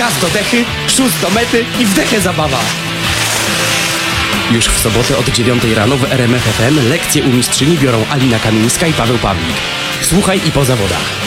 Gaz do dechy, szus do mety i wdechę zabawa. Już w sobotę od 9 rano w RMF FM lekcje u mistrzyni biorą Alina Kamińska i Paweł Pawlik. Słuchaj i po zawodach.